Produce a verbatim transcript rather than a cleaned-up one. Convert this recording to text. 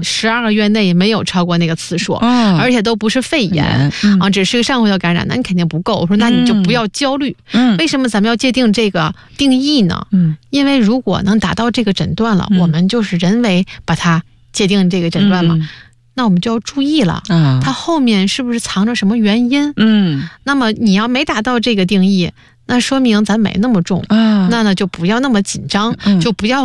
十二个月内没有超过那个次数， 嗯、 而且都不是肺炎、嗯、啊，只是个上呼吸道感染，那你肯定不够。我说那你就不要焦虑。嗯，为什么咱们要界定这个定义呢？嗯，因为如果能达到这个诊断了、嗯，我们就是人为把它界定这个诊断嘛。嗯，那我们就要注意了啊，它后面是不是藏着什么原因？嗯，那么你要没达到这个定义，那说明咱没那么重啊，那呢就不要那么紧张、嗯，就不要